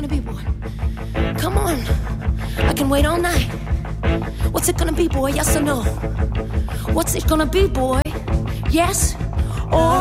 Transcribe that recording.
gonna be, boy? Come on. I can wait all night. What's it gonna be, boy? Yes or no? What's it gonna be, boy? Yes or